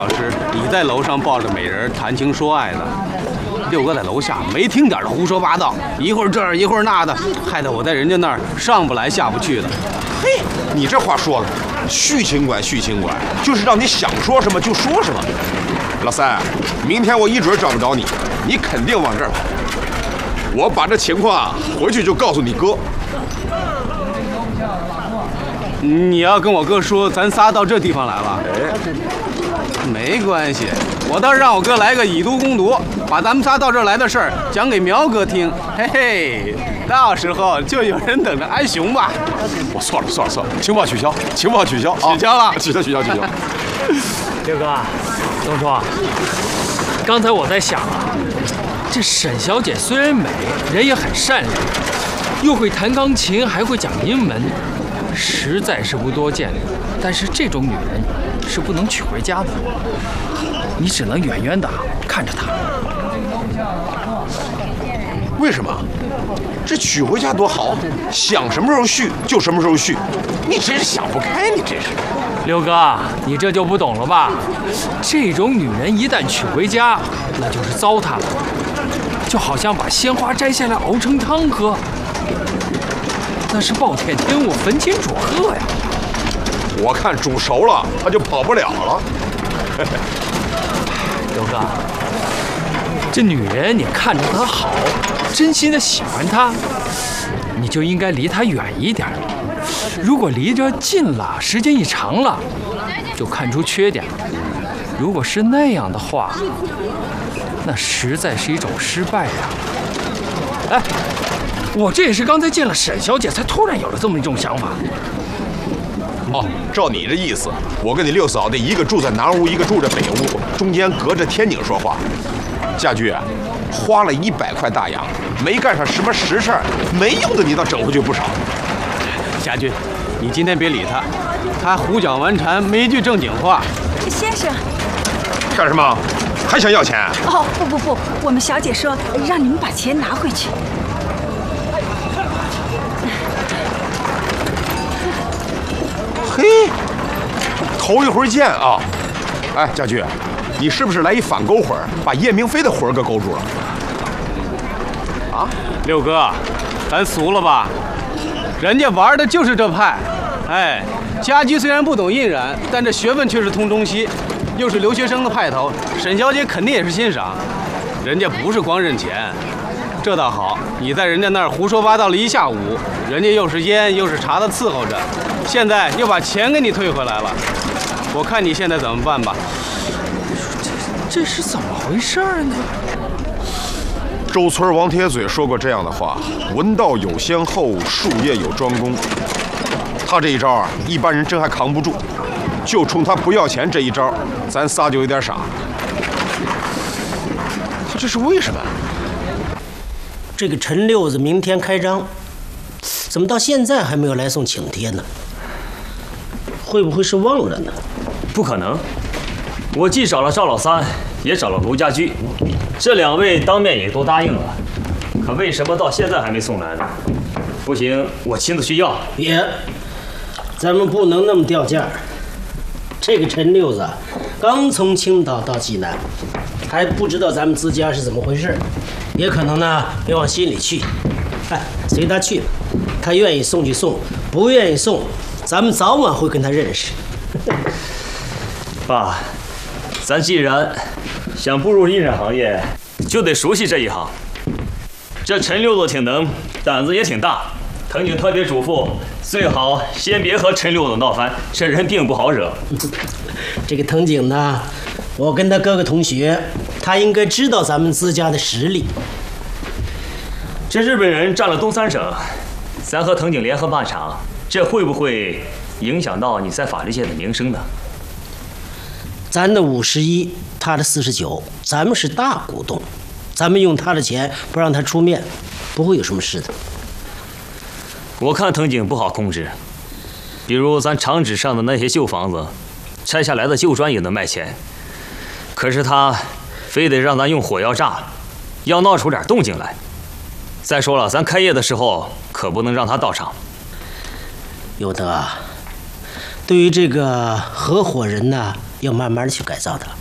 老师，你在楼上抱着美人谈情说爱的，六哥在楼下没听点的胡说八道，一会儿这儿一会儿那的，害得我在人家那儿上不来下不去的。 嘿，你这话说的，续情管，就是让你想说什么就说什么。老三，明天我一准找不着你，你肯定往这儿跑。我把这情况回去就告诉你哥。 你要跟我哥说，咱仨到这地方来了。没关系，我倒是让我哥来个以毒攻毒，把咱们仨到这儿来的事儿讲给苗哥听。嘿嘿，到时候就有人等着挨熊吧。 我错了，情报取消啊！ 取消了， 取消。 六哥，东冲，刚才我在想啊，这沈小姐虽然美，人也很善良，又会弹钢琴，还会讲英文，实在是不多见。但是这种女人是不能娶回家的，你只能远远的看着她。 为什么？这娶回家多好，想什么时候续就什么时候续。你真是想不开，你真是。 六哥，你这就不懂了吧？这种女人一旦娶回家，那就是糟蹋了，就好像把鲜花摘下来熬成汤喝，那是暴殄天物，焚金煮鹤呀。 我看煮熟了，他就跑不了了。 六哥，这女人你看着她好，真心的喜欢她，你就应该离她远一点。如果离着近了，时间一长了，就看出缺点。如果是那样的话，那实在是一种失败呀。哎，我这也是刚才见了沈小姐，才突然有了这么一种想法。 哦，照你这意思，我跟你六嫂子一个住在南屋，一个住在北屋，中间隔着天井说话。家驹，花了100块大洋，没干上什么实事儿，没用的你倒整回去不少。 家驹，你今天别理他，他胡搅蛮缠，没一句正经话。 先生， 干什么？还想要钱？ 哦，不，我们小姐说让你们把钱拿回去。 嘿，头一回见啊！哎，家驹，你是不是来一反勾魂，把叶明飞的魂给勾住了？啊， 六哥，咱俗了吧？人家玩的就是这派。哎，家驹虽然不懂印染，但这学问却是通中西，又是留学生的派头，沈小姐肯定也是欣赏。人家不是光认钱，这倒好，你在人家那儿胡说八道了一下午，人家又是烟又是茶的伺候着，现在又把钱给你退回来了。我看你现在怎么办吧？ 这是怎么回事呢？ 周村王铁嘴说过这样的话：文道有先后，术业有专攻。他这一招啊，一般人真还扛不住。就冲他不要钱这一招，咱仨就有点傻。他这是为什么？ 这个陈六子明天开张，怎么到现在还没有来送请帖呢？会不会是忘了呢？ 不可能，我既找了赵老三，也找了卢家驹，这2位当面也都答应了，可为什么到现在还没送来呢？不行，我亲自去要。 别，咱们不能那么掉价。这个陈六子刚从青岛到济南，还不知道咱们自家是怎么回事，也可能呢别往心里去。哎，随他去吧，他愿意送就送，不愿意送，咱们早晚会跟他认识。 爸，咱既然想步入印染行业，就得熟悉这一行。这陈六子挺能，胆子也挺大。藤井特别嘱咐，最好先别和陈六子闹翻，这人并不好惹。 这个藤井呢，我跟他哥哥同学，他应该知道咱们自家的实力。 这日本人占了东3省，咱和藤井联合办厂，这会不会影响到你在法律界的名声呢？ 咱的51，他的49，咱们是大股东，咱们用他的钱不让他出面，不会有什么事的。 我看藤井不好控制，比如咱厂址上的那些旧房子，拆下来的旧砖也能卖钱，可是他非得让咱用火药炸，要闹出点动静来。再说了，咱开业的时候可不能让他到场。 有德，对于这个合伙人呢， 要慢慢的去改造它。